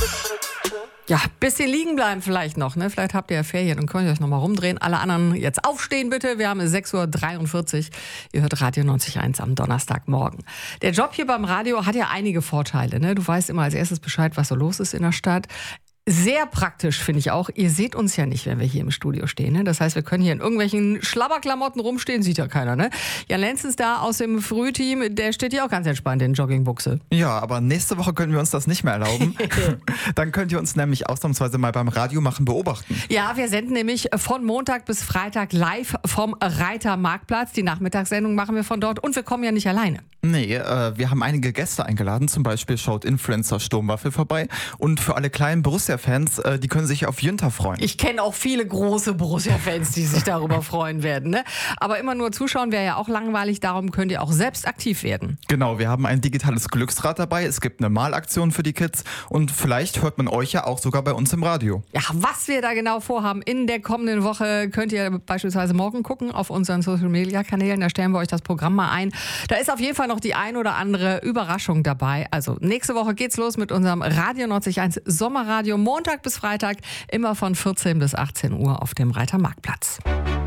Ja, bisschen liegen bleiben vielleicht noch, ne? Vielleicht habt ihr ja Ferien und könnt ihr euch nochmal rumdrehen. Alle anderen jetzt aufstehen bitte. Wir haben 6:43 Uhr. Ihr hört Radio 90.1 am Donnerstagmorgen. Der Job hier beim Radio hat ja einige Vorteile, ne? Du weißt immer als erstes Bescheid, was so los ist in der Stadt. Sehr praktisch finde ich auch. Ihr seht uns ja nicht, wenn wir hier im Studio stehen. Ne? Das heißt, wir können hier in irgendwelchen Schlabberklamotten rumstehen, sieht ja keiner. Ne? Jan Lenz ist da aus dem Frühteam, der steht hier auch ganz entspannt in Joggingbuchse. Ja, aber nächste Woche können wir uns das nicht mehr erlauben. Dann könnt ihr uns nämlich ausnahmsweise mal beim Radiomachen beobachten. Ja, wir senden nämlich von Montag bis Freitag live vom Reiter Marktplatz. Die Nachmittagssendung machen wir von dort und wir kommen ja nicht alleine. Nee, wir haben einige Gäste eingeladen. Zum Beispiel schaut Influencer Sturmwaffel vorbei. Und für alle kleinen Borussia-Fans, die können sich auf Jünter freuen. Ich kenne auch viele große Borussia-Fans, die sich darüber freuen werden. Ne? Aber immer nur zuschauen wäre ja auch langweilig. Darum könnt ihr auch selbst aktiv werden. Genau, wir haben ein digitales Glücksrad dabei. Es gibt eine Malaktion für die Kids. Und vielleicht hört man euch ja auch sogar bei uns im Radio. Ja, was wir da genau vorhaben in der kommenden Woche, könnt ihr beispielsweise morgen gucken auf unseren Social-Media-Kanälen. Da stellen wir euch das Programm mal ein. Da ist auf jeden Fall noch die ein oder andere Überraschung dabei. Also nächste Woche geht's los mit unserem Radio 90.1 Sommerradio. Montag bis Freitag, immer von 14 bis 18 Uhr auf dem Reiter Marktplatz.